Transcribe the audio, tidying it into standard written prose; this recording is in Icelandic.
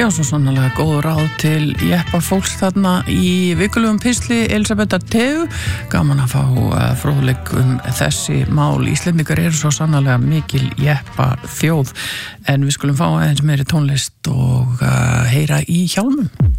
Já, svo sannarlega góð ráð til jeppa fólks þarna í vikulegum pistli Elisabethar Teu. Gaman að fá fróðleik þessi mál. Íslendingar eru svo sannarlega mikil jeppa þjóð, en við skulum fá aðeins meiri tónlist og heyra í Hjálmum.